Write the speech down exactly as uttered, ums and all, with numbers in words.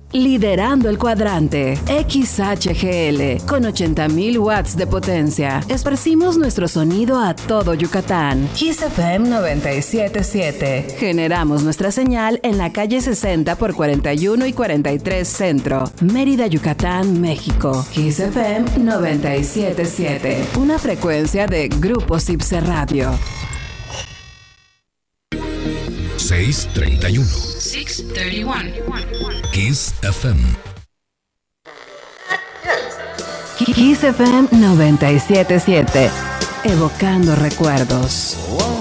Liderando el cuadrante, X H G L, con ochenta mil watts de potencia. Esparcimos nuestro sonido a todo Yucatán. Kiss F M noventa y siete punto siete. Generamos nuestra señal en la calle sesenta por cuarenta y uno y cuarenta y tres Centro, Mérida, Yucatán, México. Kiss F M noventa y siete punto siete. Una frecuencia de Grupo Cipse Radio. seis treinta y uno. seis treinta y uno. Kiss F M. Kiss F M noventa y siete punto siete. Evocando recuerdos.